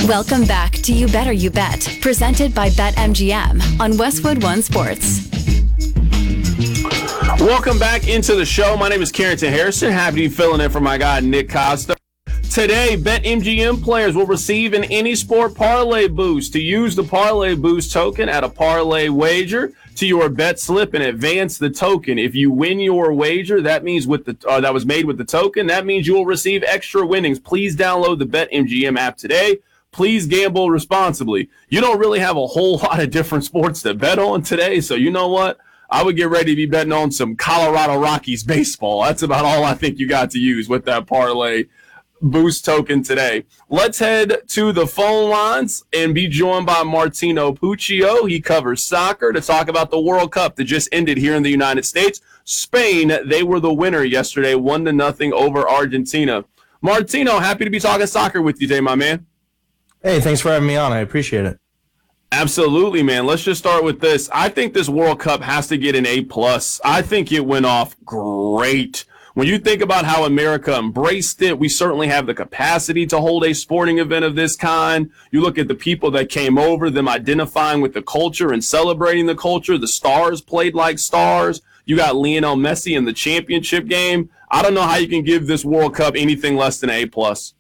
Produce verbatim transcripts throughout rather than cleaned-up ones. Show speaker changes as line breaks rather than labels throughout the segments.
Welcome back to You Better You Bet, presented by BetMGM on Westwood One Sports.
Welcome back into the show. My name is Carrington Harrison. Happy to be filling in for my guy, Nick Costa. Today, BetMGM players will receive an Any Sport Parlay Boost. To use the Parlay Boost token at a parlay wager to your bet slip and advance the token. If you win your wager, that means with the uh, that was made with the token, that means you will receive extra winnings. Please download the BetMGM app today. Please gamble responsibly. You don't really have a whole lot of different sports to bet on today, so you know what? I would get ready to be betting on some Colorado Rockies baseball. That's about all I think you got to use with that Parlay Boost token today. Let's head to the phone lines and be joined by Martino Puccio. He covers soccer to talk about the World Cup that just ended here in the United States. Spain, they were the winner yesterday, one to nothing over Argentina. Martino, happy to be talking soccer with you today, my man.
Hey, thanks for having me on. I appreciate it.
Absolutely, man. Let's just start with this. I think this World Cup has to get an A plus. I think it went off great. When you think about how America embraced it, we certainly have the capacity to hold a sporting event of this kind. You look at the people that came over, them identifying with the culture and celebrating the culture. The stars played like stars. You got Lionel Messi in the championship game. I don't know how you can give this World Cup anything less than an A plus.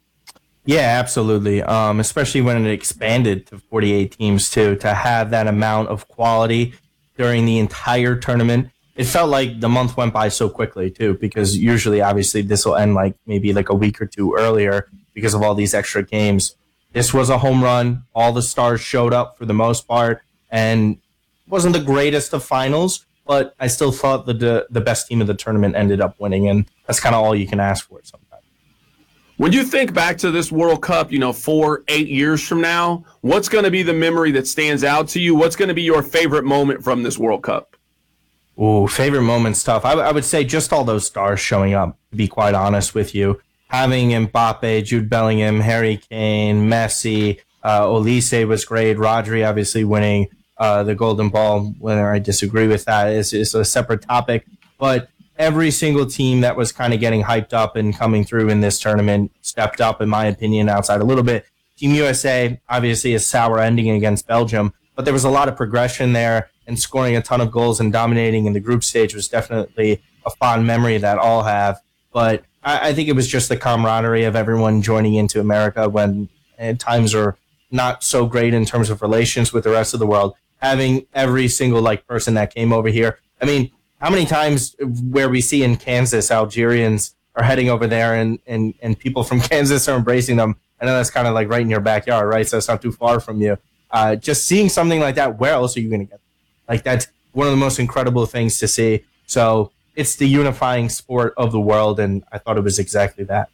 Yeah, absolutely. Um, especially when it expanded to forty-eight teams too, to have that amount of quality during the entire tournament. It felt like the month went by so quickly too, because usually, obviously, this will end like maybe like a week or two earlier because of all these extra games. This was a home run. All the stars showed up for the most part, and wasn't the greatest of finals, but I still thought that the the best team of the tournament ended up winning, and that's kind of all you can ask for sometimes.
When you think back to this World Cup, you know, four, eight years from now, what's going to be the memory that stands out to you? What's going to be your favorite moment from this World Cup?
Ooh, favorite moment stuff. I, I would say just all those stars showing up, to be quite honest with you. Having Mbappe, Jude Bellingham, Harry Kane, Messi, uh, Olise was great. Rodri obviously winning uh, the Golden Ball. Whether I disagree with that is, is a separate topic. But every single team that was kind of getting hyped up and coming through in this tournament stepped up, in my opinion, outside a little bit. Team U S A, obviously a sour ending against Belgium, but there was a lot of progression there, and scoring a ton of goals and dominating in the group stage was definitely a fond memory that all have. But I, I think it was just the camaraderie of everyone joining into America when uh, times are not so great in terms of relations with the rest of the world. Having every single like person that came over here. I mean, how many times where we see in Kansas, Algerians are heading over there and, and, and people from Kansas are embracing them. I know that's kind of like right in your backyard, right? So it's not too far from you. Uh, just seeing something like that, where else are you going to get that? Like, that's one of the most incredible things to see. So it's the unifying sport of the world, and I thought it was exactly that.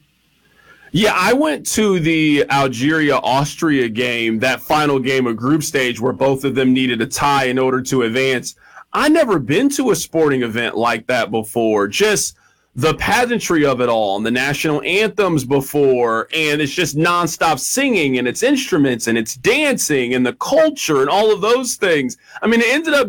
Yeah, I went to the Algeria-Austria game, that final game of group stage where both of them needed a tie in order to advance. I never been to a sporting event like that before. Just the pageantry of it all, and the national anthems before, and it's just nonstop singing, and it's instruments, and it's dancing, and the culture, and all of those things. I mean, it ended up